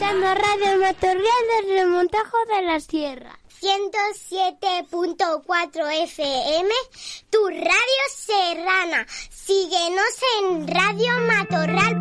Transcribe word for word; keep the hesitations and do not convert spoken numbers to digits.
escuchando Radio Matorral del Remontajo de la Sierra. ciento siete punto cuatro F M, tu radio serrana. Síguenos en Radio Matorral.